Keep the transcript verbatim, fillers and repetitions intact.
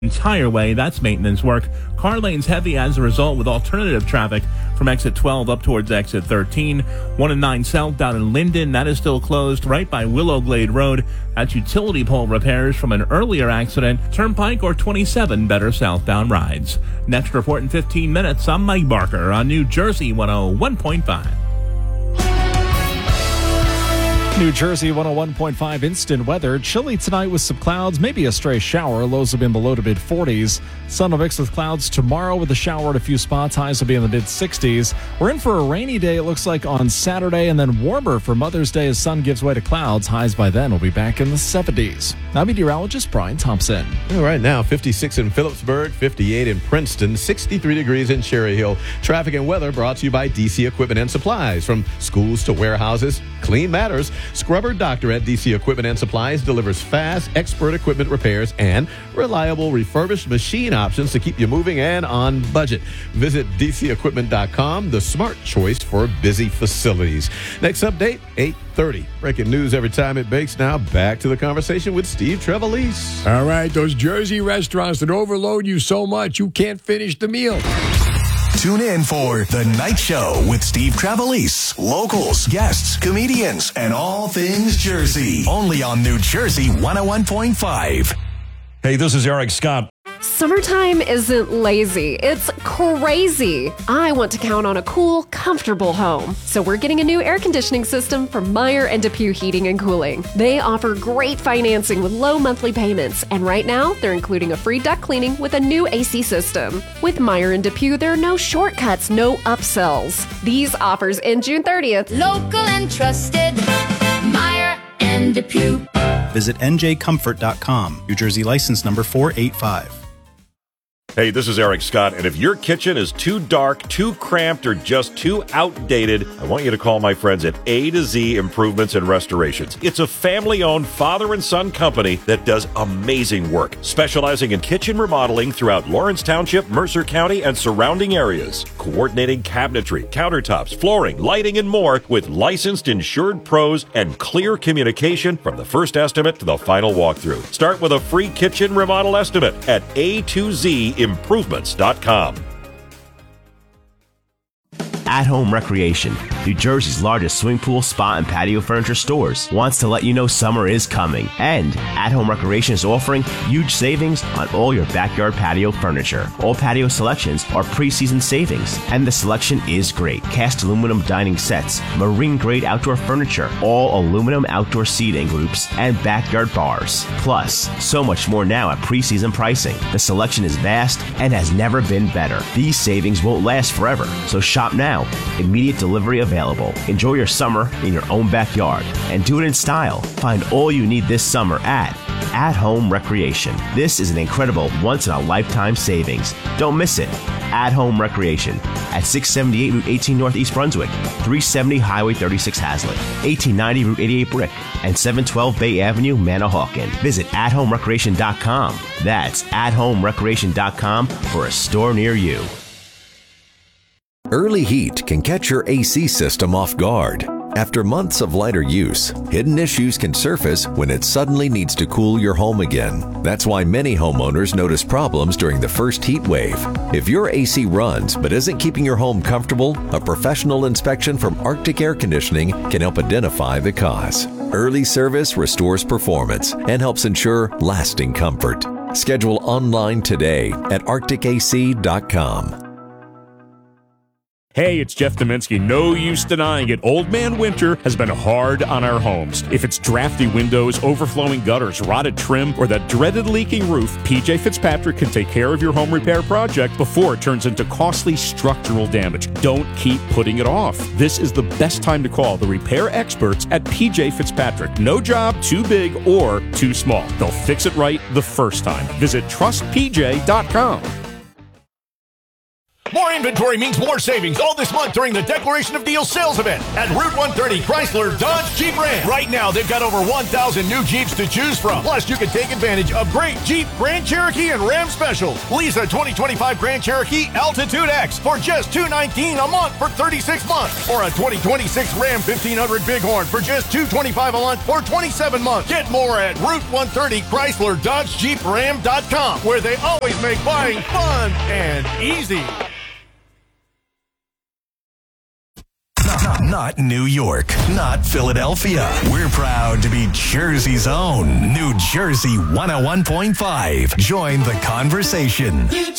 entire way. That's maintenance work. Car lanes heavy as a result with alternative traffic from exit twelve up towards exit thirteen. one and nine south down in Linden. That is still closed right by Willow Glade Road. That's utility pole repairs from an earlier accident. Turnpike or twenty-seven better southbound rides. Next report in fifteen minutes. I'm Mike Barker on New Jersey one oh one point five. New Jersey one oh one point five instant weather. Chilly tonight with some clouds, maybe a stray shower. Lows have been below to mid forties. Sun will mix with clouds tomorrow with a shower at a few spots. Highs will be in the mid sixties. We're in for a rainy day, it looks like, on Saturday, and then warmer for Mother's Day as sun gives way to clouds. Highs by then will be back in the seventies. Now meteorologist Brian Thompson. All right, now fifty-six in Phillipsburg, fifty-eight in Princeton, sixty-three degrees in Cherry Hill. Traffic and weather brought to you by D C Equipment and Supplies. From schools to warehouses, clean matters. Scrubber Doctor at D C Equipment and Supplies delivers fast, expert equipment repairs and reliable refurbished machine options to keep you moving and on budget. Visit D C equipment dot com, the smart choice for busy facilities. Next update, eight thirty. Breaking news every time it bakes. Now back to the conversation with Steve Trevelise. All right, those Jersey restaurants that overload you so much you can't finish the meal. Tune in for The Night Show with Steve Trevelise. Locals, guests, comedians, and all things Jersey. Only on New Jersey one oh one point five. Hey, this is Eric Scott. Summertime isn't lazy, it's crazy. I want to count on a cool, comfortable home. So we're getting a new air conditioning system from Meyer and DePuy Heating and Cooling. They offer great financing with low monthly payments, and right now they're including a free duct cleaning with a new A C system. With Meyer and DePuy, there are no shortcuts, no upsells. These offers end June thirtieth. Local and trusted, Meyer and DePuy. Visit N J comfort dot com. New Jersey license number four eight five. Hey, this is Eric Scott, and if your kitchen is too dark, too cramped, or just too outdated, I want you to call my friends at A to Z Improvements and Restorations. It's a family-owned father and son company that does amazing work, specializing in kitchen remodeling throughout Lawrence Township, Mercer County, and surrounding areas. Coordinating cabinetry, countertops, flooring, lighting, and more with licensed, insured pros and clear communication from the first estimate to the final walkthrough. Start with a free kitchen remodel estimate at A to Z improvements dot com. At Home Recreation, New Jersey's largest swimming pool, spa, and patio furniture stores, wants to let you know summer is coming. And At Home Recreation is offering huge savings on all your backyard patio furniture. All patio selections are pre-season savings, and the selection is great. Cast aluminum dining sets, marine-grade outdoor furniture, all aluminum outdoor seating groups, and backyard bars. Plus, so much more now at pre-season pricing. The selection is vast and has never been better. These savings won't last forever, so shop now. Immediate delivery available. Enjoy your summer in your own backyard and do it in style. Find all you need this summer at At Home Recreation. This is an incredible once-in-a-lifetime savings. Don't miss it. At Home Recreation at six seventy-eight Route eighteen North East Brunswick, three seventy Highway thirty-six Hazlet, eighteen ninety Route eighty-eight Brick, and seven twelve Bay Avenue, Manahawkin. Visit at home recreation dot com. That's at home recreation dot com for a store near you. Early heat can catch your A C system off guard. After months of lighter use, hidden issues can surface when it suddenly needs to cool your home again. That's why many homeowners notice problems during the first heat wave. If your A C runs but isn't keeping your home comfortable, a professional inspection from Arctic Air Conditioning can help identify the cause. Early service restores performance and helps ensure lasting comfort. Schedule online today at arctic a c dot com. Hey, it's Jeff Dominski. No use denying it. Old Man Winter has been hard on our homes. If it's drafty windows, overflowing gutters, rotted trim, or that dreaded leaking roof, P J Fitzpatrick can take care of your home repair project before it turns into costly structural damage. Don't keep putting it off. This is the best time to call the repair experts at P J Fitzpatrick. No job too big or too small. They'll fix it right the first time. Visit trust p j dot com. More inventory means more savings all this month during the Declaration of Deals sales event at Route one thirty Chrysler Dodge Jeep Ram. Right now, they've got over one thousand new Jeeps to choose from. Plus, you can take advantage of great Jeep Grand Cherokee and Ram specials. Lease a twenty twenty-five Grand Cherokee Altitude X for just two hundred nineteen dollars a month for thirty-six months. Or a twenty twenty-six Ram fifteen hundred Bighorn for just two hundred twenty-five dollars a month for twenty-seven months. Get more at Route one thirty Chrysler Dodge Jeep Ram dot com, where they always make buying fun and easy. Not, not New York, not Philadelphia. We're proud to be Jersey's own New Jersey one oh one point five. Join the conversation. New